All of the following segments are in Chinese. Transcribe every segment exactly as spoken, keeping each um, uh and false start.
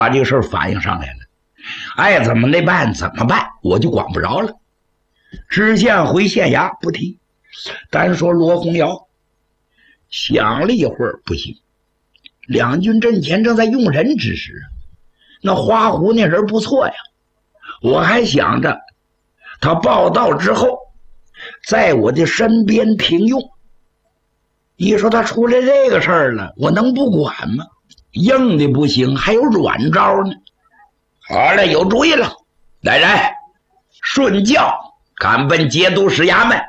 把这个事儿反映上来了，爱怎么的办怎么办，我就管不着了。知县回县衙不提，单说罗洪尧想了一会儿，不行，两军阵前正在用人之时，那花狐那人不错呀，我还想着他报道之后在我的身边停用。你说他出来这个事儿了，我能不管吗？硬的不行，还有软招呢。好了，有主意了，来人，顺轿赶奔节度使衙门。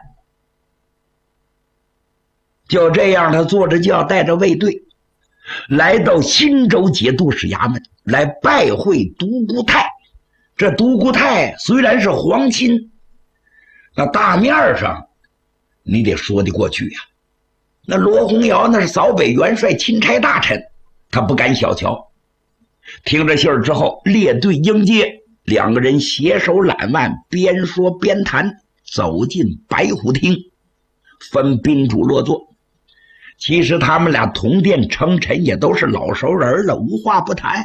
就这样，他坐着轿，带着卫队来到新州节度使衙门，来拜会独孤泰。这独孤泰虽然是皇亲，那大面上你得说得过去呀、啊。那罗洪尧那是扫北元帅钦差大臣，他不敢小瞧。听着信儿之后，列队迎接，两个人携手揽腕，边说边谈，走进白虎厅，分宾主落座。其实他们俩同殿称臣，也都是老熟人了，无话不谈。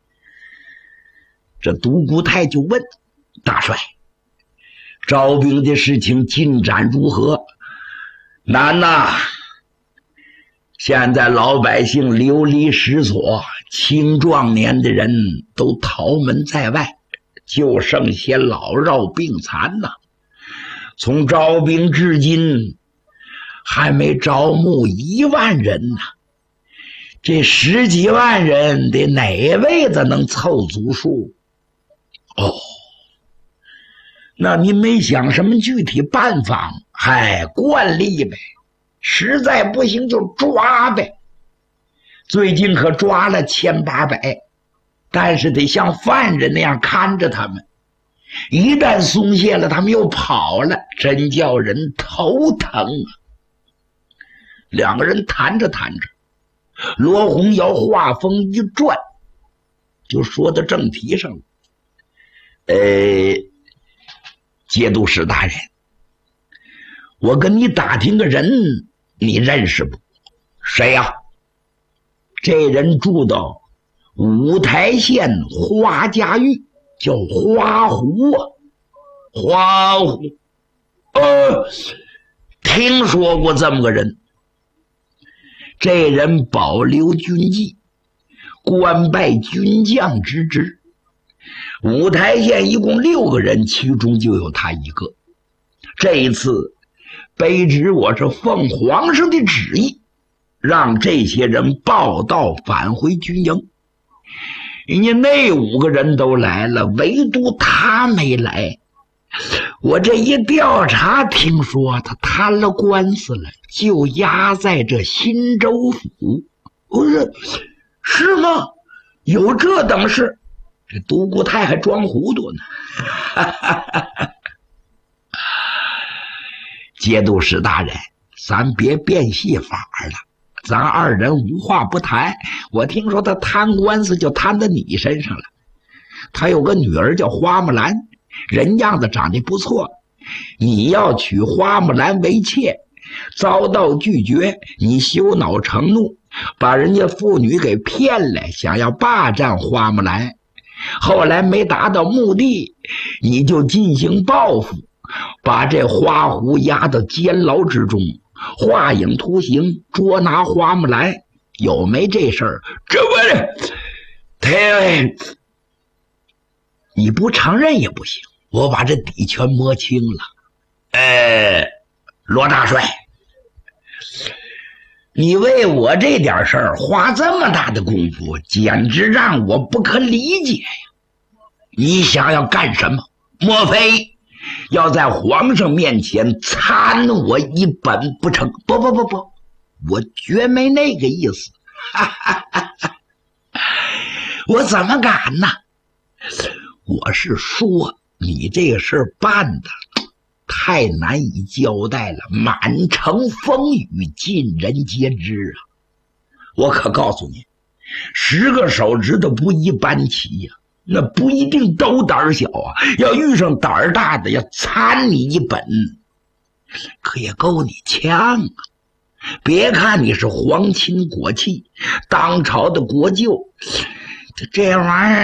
这独孤泰就问大帅，招兵的事情进展如何？难呐，现在老百姓流离失所，青壮年的人都逃门在外，就剩些老弱病残呐。从招兵至今还没招募一万人呐，这十几万人得哪位子能凑足数？哦，那您没想什么具体办法？嗨，惯例呗，实在不行就抓呗。最近可抓了千八百，但是得像犯人那样看着他们，一旦松懈了，他们又跑了，真叫人头疼啊。两个人谈着谈着，罗洪尧话锋一转，就说到正题上了。呃，节度使大人，我跟你打听个人，你认识不？谁呀、啊？这人住到五台县花家峪，叫花狐啊。花狐，呃，听说过这么个人。这人保留军纪，官拜军将之职。五台县一共六个人，其中就有他一个。这一次卑职我是奉皇上的旨意，让这些人报到返回军营。人家那五个人都来了，唯独他没来。我这一调查，听说他摊了官司了，就押在这新州府。我说是吗？有这等事？这独孤泰还装糊涂呢。节度使大人，咱别变戏法了，咱二人无话不谈。我听说他摊官司就摊在你身上了。他有个女儿叫花木兰，人样子长得不错，你要娶花木兰为妾，遭到拒绝，你羞恼成怒，把人家妇女给骗来，想要霸占花木兰，后来没达到目的，你就进行报复，把这花狐押到监牢之中，画影图形，捉拿花木兰。有没这事儿？这不太，你不承认也不行，我把这底全摸清了。呃，罗大帅，你为我这点事儿花这么大的功夫，简直让我不可理解呀！你想要干什么？莫非要在皇上面前参我一本不成？不不不不，我绝没那个意思。哈哈哈哈，我怎么敢呢？我是说你这个事儿办的太难以交代了，满城风雨，尽人皆知啊！我可告诉你，十个手指头不一般齐呀、啊，那不一定都胆小啊。要遇上胆大的，要参你一本，可也够你呛啊！别看你是皇亲国戚，当朝的国舅，这这玩意儿。